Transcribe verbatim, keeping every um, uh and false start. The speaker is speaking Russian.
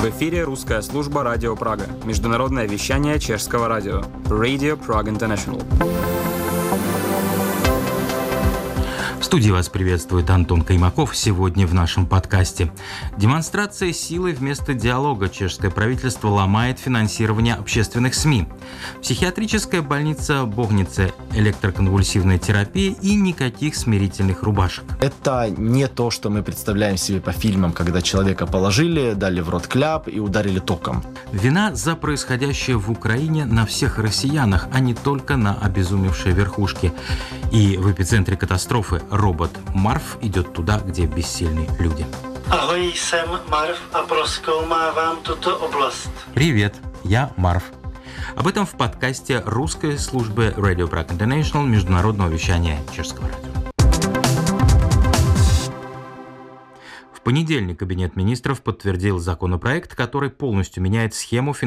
В эфире русская служба Радио Прага, международное вещание чешского радио Radio Prague International. В студии вас приветствует Антон Каймаков. Сегодня в нашем подкасте. Демонстрация силы вместо диалога. Чешское правительство ломает финансирование общественных СМИ. Психиатрическая больница Богнице, электроконвульсивная терапия и никаких смирительных рубашек. Это не то, что мы представляем себе по фильмам, когда человека положили, дали в рот кляп и ударили током. Вина за происходящее в Украине на всех россиянах, а не только на обезумевшей верхушке. И в эпицентре катастрофы робот Марв идет туда, где бессильны люди. Ahoj, jsem Marv a prozkoumávám tuto oblast. Привет, я Марв. Об этом в подкасте русской службы Radio Prague International, международного вещания чешского радио. В понедельник Кабинет министров подтвердил законопроект, который полностью меняет схему финансирования